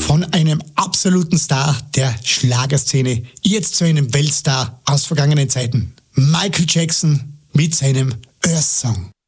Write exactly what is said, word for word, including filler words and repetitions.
Von einem absoluten Star der Schlagerszene jetzt zu einem Weltstar aus vergangenen Zeiten. Michael Jackson mit seinem Earth Song.